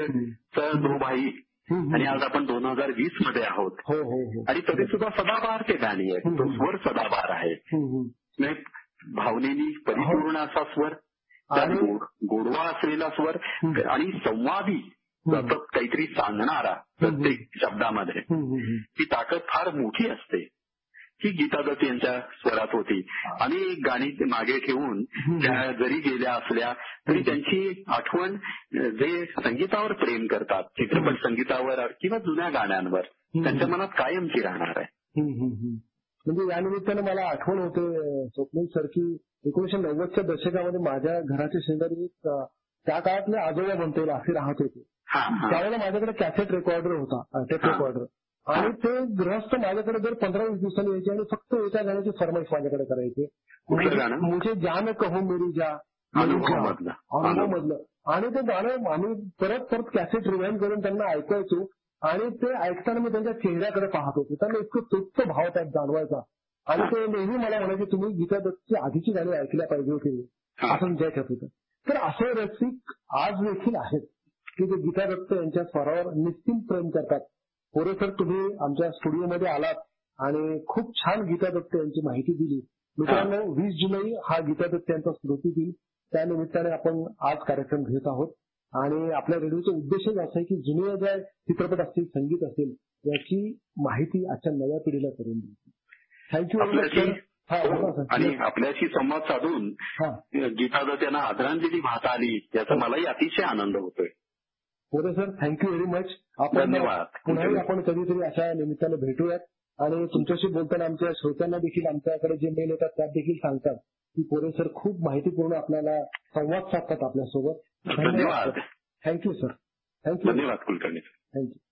चल दो भाई आणि आज आपण 2020 मध्ये आहोत. आणि तरी सुद्धा सदाबहार ते गाणी आहेत. तो स्वर सदाबहार आहे. भावनेनी परिपूर्ण असा स्वर, त्यात गोडवा असलेला स्वर आणि संवादी सतत काहीतरी सांगणारा प्रत्येक शब्दामध्ये ती ताकद फार मोठी असते. ही गीता दत्त यांच्या स्वरात होती. आणि गाणी मागे ठेवून त्या जरी गेल्या असल्या तरी त्यांची आठवण जे संगीतावर प्रेम करतात, चित्रपट संगीतावर किंवा जुन्या गाण्यांवर, त्यांच्या मनात कायमची राहणार आहे. म्हणजे या निमित्तानं मला आठवण होते स्वप्नील सर की 1990च्या दशकामध्ये माझ्या घराच्या शेजारी त्या काळातले आजोबा म्हणता येईल असे राहत होते. त्यावेळेला माझ्याकडे कॅसेट रेकॉर्डर होता, टेप रेकॉर्डर. आणि ते गृहस्थ माझ्याकडे दर 15-20 दिवसांनी यायचे आणि फक्त एका गाण्याची फरमाईश माझ्याकडे करायचे. मुझे जान कहो मेरी जा, अनुभवमधलं. आणि ते गाणं आम्ही परत परत कॅसेट रिवाइंड करून त्यांना ऐकायचो. आणि ते ऐकताना मी त्यांच्या चेहऱ्याकडे पाहत होतो. त्यांना इतकं तृप्त भाव त्यात जाणवायचा. आणि ते नेहमी मला म्हणायचे तुम्ही गीता दत्तची आधीची गाणी ऐकल्या पाहिजे होती असं विचारत होतं. तर असे रसिक आज देखील आहेत की जे गीता दत्त यांच्या स्वरावर निश्चित प्रेम करतात. पोरे सर तुम्ही आमच्या स्टुडिओमध्ये आलात आणि खूप छान गीता दत्त यांची माहिती दिली. मित्रांनो 20 जुलै हा गीता दत्त यांचा स्मृती दिन, त्यानिमित्ताने आपण आज कार्यक्रम घेत आहोत. आणि आपल्या रेडिओचा उद्देशच असा आहे की जुने जे चित्रपट असतील, संगीत असेल याची माहिती आजच्या नव्या पिढीला करून द्यायची. थँक्यू. आणि आपल्याशी संवाद साधून गीता दत्त यांना आदरांजली वाहता आली याचा मलाही अतिशय आनंद होतोय. पोरे सर थँक्यू व्हेरी मच. धन्यवाद. पुन्हाही आपण कधीतरी अशा निमित्ताने भेटूयात. आणि तुमच्याशी बोलताना आमच्या श्रोत्यांना देखील आमच्याकडे जे मेल येतात त्यात देखील सांगतात की पोरे सर खूप माहितीपूर्ण आपल्याला संवाद साधतात आपल्यासोबत. धन्यवाद. Thank you sir. थँक्यू. धन्यवाद कुलकर्णी. थँक्यू.